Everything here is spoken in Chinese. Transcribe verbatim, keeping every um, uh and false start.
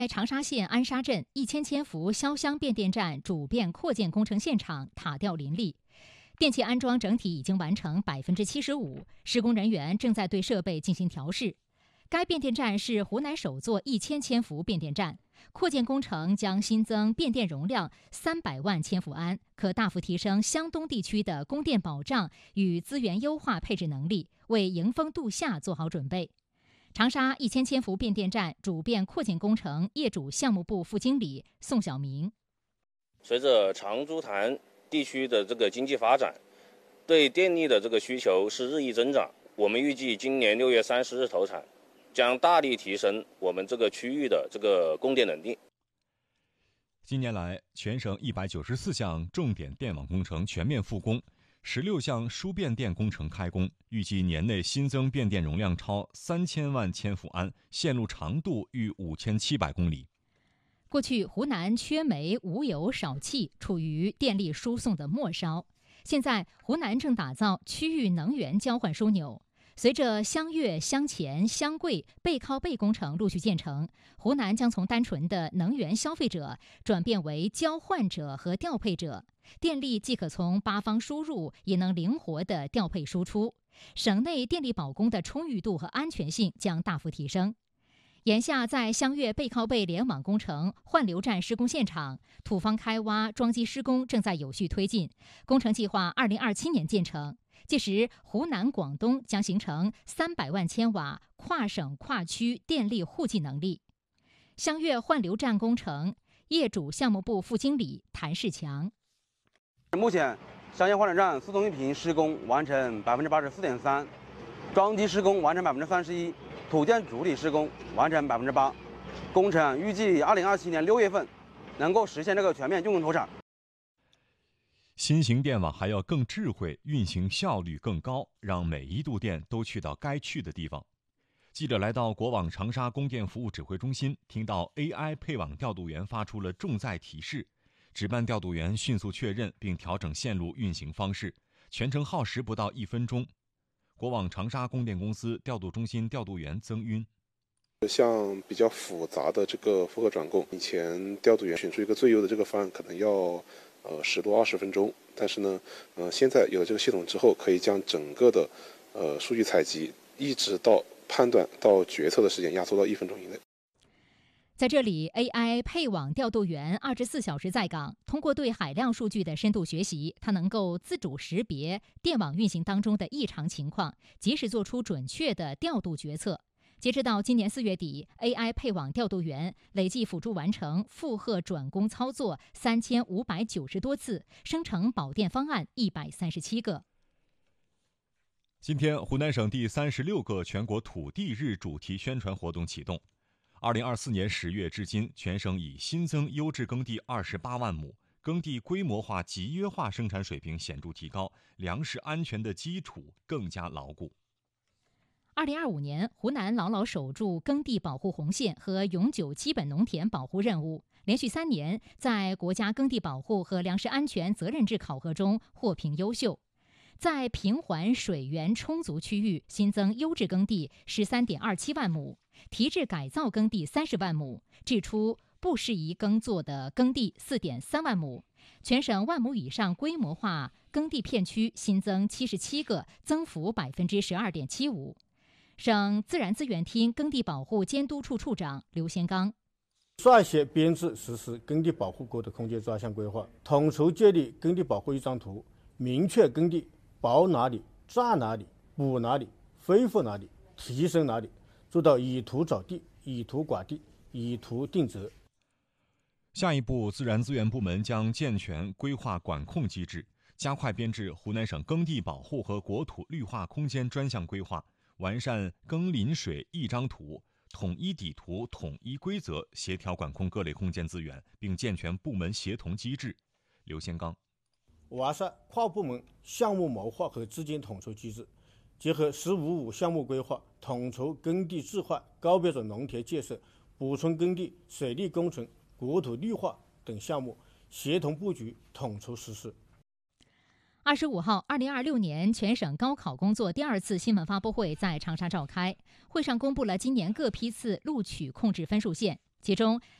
在长沙县安沙镇一千千伏潇湘变电站主变扩建工程现场塔吊林立，电器安装整体已经完成百分之七十五，施工人员正在对设备进行调试。该变电站是湖南首座一千千伏变电站，扩建工程将新增变电容量三百万千伏安，可大幅提升湘东地区的供电保障与资源优化配置能力，为迎峰度夏做好准备。长沙一千千伏变电站主变扩建工程业主项目部副经理宋晓明： 随着长株潭地区的这个经济发展，对电力的这个需求是日益增长。我们预计今年六月三十日投产，将大力提升我们这个区域的这个供电能力。 近年来，全省一百九十四项重点电网工程全面复工，十六项输变电工程开工，预计年内新增变电容量超三千万千伏安，线路长度逾五千七百公里。 过去，湖南缺煤、无油、少气，处于电力输送的末梢。现在，湖南正打造区域能源交换枢纽。随着湘粤、湘黔、湘桂背靠背工程陆续建成，湖南将从单纯的能源消费者转变为交换者和调配者，电力既可从八方输入，也能灵活地调配输出，省内电力保供的充裕度和安全性将大幅提升。眼下，在湘粤背靠背联网工程换流站施工现场，土方开挖、桩基施工正在有序推进，工程计划二零二七年建成。届时，湖南、广东将形成三百万千瓦跨省跨区电力互济能力。湘粤换流站工程业主项目部副经理谭世强： 目前，湘粤换流站四通一平施工完成百分之八十四点三，桩基施工完成百分之三十一，土建主体施工完成百分之八。工程预计二零二七年六月份能够实现这个全面竣工投产。 新型电网还要更智慧，运行效率更高，让每一度电都去到该去的地方。记者来到国网长沙供电服务指挥中心，听到 A I 配网调度员发出了重载提示，值班调度员迅速确认并调整线路运行方式，全程耗时不到一分钟。国网长沙供电公司调度中心调度员曾晕： 像比较复杂的这个负荷转供，以前调度员选出一个最优的这个方案可能要呃十多二十分钟，但是呢，呃现在有了这个系统之后，可以将整个的呃数据采集一直到判断到决策的时间压缩到一分钟以内。 在这里 ，A I 配网调度员二十四小时在岗，通过对海量数据的深度学习，它能够自主识别电网运行当中的异常情况，及时做出准确的调度决策。截止到今年四月底 ，A I 配网调度员累计辅助完成负荷转供操作三千五百九十多次，生成保电方案一百三十七个。 今天，湖南省第三十六个全国土地日主题宣传活动启动。二零二四年十月至今，全省已新增优质耕地二十八万亩，耕地规模化、集约化生产水平显著提高，粮食安全的基础更加牢固。 二零二五年，湖南牢牢守住耕地保护红线和永久基本农田保护任务，连续三年在国家耕地保护和粮食安全责任制考核中获评优秀。在平缓水源充足区域新增优质耕地十三点二七万亩，提质改造耕地三十万亩，制出不适宜耕作的耕地四点三万亩。全省万亩以上规模化耕地片区新增七十七个，增幅百分之十二点七五。省自然资源厅耕地保护监督处处长刘先刚： 率先编制实施耕地保护国土空间专项规划，统筹建立耕地保护预张图，明确耕地保哪里、占哪里、补哪里、恢复哪里、提升哪里，做到以图找地、以图管地、以图定责。 下一步，自然资源部门将健全规划管控机制，加快编制湖南省耕地保护和国土绿化空间专项规划，完善耕林水一张图，统一底图、统一规则，协调管控各类空间资源，并健全部门协同机制。刘先刚： 完善跨部门项目谋划和资金统筹机制，结合“十五五”项目规划，统筹耕地置换、高标准农田建设、补充耕地、水利工程、国土绿化等项目，协同布局，统筹实施。 二十五号，二零二六年全省高考工作第二次新闻发布会在长沙召开。会上公布了今年各批次录取控制分数线。 其中，